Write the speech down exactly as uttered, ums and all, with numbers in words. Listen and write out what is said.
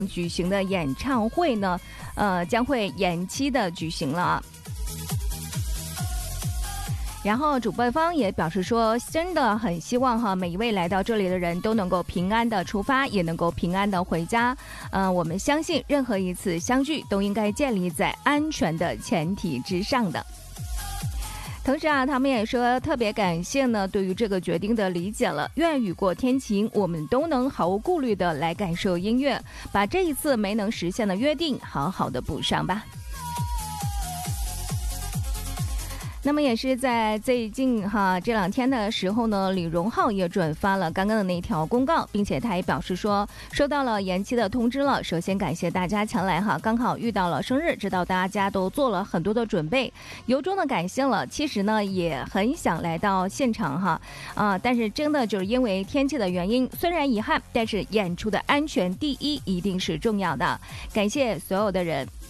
举行的演唱会呢，呃，将会延期的举行了啊。然后主办方也表示说，真的很希望哈，每一位来到这里的人都能够平安的出发，也能够平安的回家。呃，我们相信任何一次相聚都应该建立在安全的前提之上的。同时啊，他们也说特别感谢呢对于这个决定的理解了，愿雨过天晴，我们都能毫无顾虑的来感受音乐，把这一次没能实现的约定好好的补上吧。那么也是在最近哈这两天的时候呢，李荣浩也转发了刚刚的那条公告，并且他也表示说收到了延期的通知了，首先感谢大家前来哈，刚好遇到了生日，知道大家都做了很多的准备，由衷的感谢了。其实呢也很想来到现场哈啊，但是真的就是因为天气的原因，虽然遗憾，但是演出的安全第一一定是重要的，感谢所有的人。